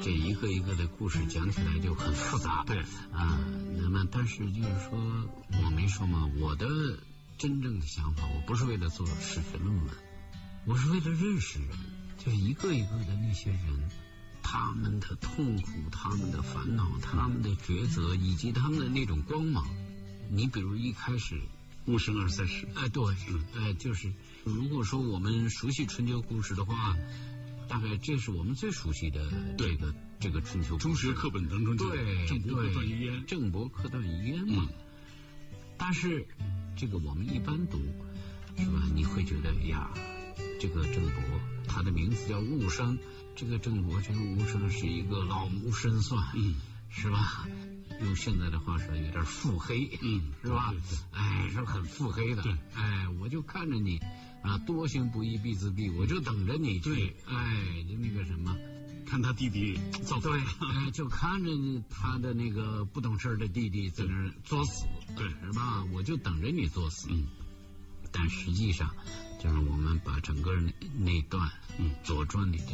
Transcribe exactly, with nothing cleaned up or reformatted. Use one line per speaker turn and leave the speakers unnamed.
这一个一个的故事讲起来就很复杂。
对
啊，那么但是就是说，我没说嘛，我的真正的想法，我不是为了做史学论文，我是为了认识人，就一个一个的那些人，他们的痛苦，他们的烦恼，他们的抉择，以及他们的那种光芒。你比如一开始
戊申二三十，
哎，对，哎，就是如果说我们熟悉春秋故事的话，大概这是我们最熟悉的这个这个春秋故事。
中学课本当中就
对，
郑伯克段于鄢，
郑伯克段于鄢嘛。但是这个我们一般读，是吧？你会觉得呀，这个郑伯他的名字叫戊生，这个郑伯这个戊生是一个老谋深算，嗯，是吧？用现在的话说，有点腹黑，嗯，是吧？哎，是很腹黑的。哎，我就看着你啊，多行不义必自毙，我就等着你去。哎，就那个什么，
看他弟弟造反，
哎，就看着他的那个不懂事的弟弟在那儿作死，
对，
是吧？我就等着你作死。嗯，但实际上，就是我们把整个那那段，嗯，《左传》里的